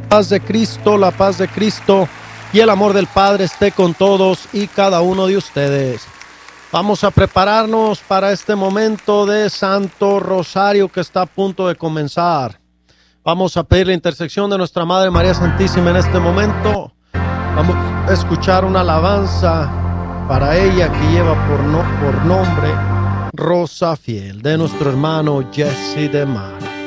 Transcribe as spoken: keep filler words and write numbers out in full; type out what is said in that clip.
paz de Cristo, la paz de Cristo y el amor del Padre esté con todos y cada uno de ustedes. Vamos a prepararnos para este momento de Santo Rosario que está a punto de comenzar. Vamos a pedir la intersección de nuestra Madre María Santísima en este momento. Vamos a escuchar una alabanza para ella que lleva por, no, por nombre Rosa Fiel, de nuestro hermano Jesse de Mar.